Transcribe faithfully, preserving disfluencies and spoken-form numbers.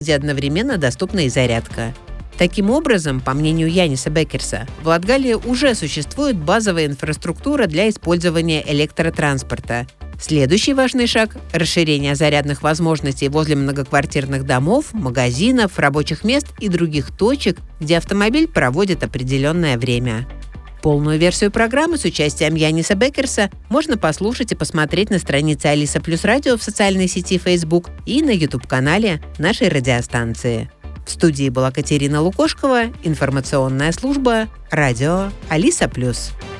где одновременно доступна и зарядка. Таким образом, по мнению Яниса Беккерса, в Латгалии уже существует базовая инфраструктура для использования электротранспорта. Следующий важный шаг – расширение зарядных возможностей возле многоквартирных домов, магазинов, рабочих мест и других точек, где автомобиль проводит определенное время. Полную версию программы с участием Яниса Беккерса можно послушать и посмотреть на странице Алиса Плюс Радио в социальной сети Facebook и на YouTube-канале нашей радиостанции. В студии была Катерина Лукошкова, информационная служба «Радио Алиса Плюс».